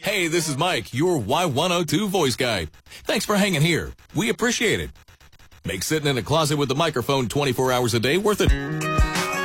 Hey, this is Mike, your Y102 voice guide. Thanks for hanging here. We appreciate it. Make sitting in a closet with the microphone 24 hours a day worth it.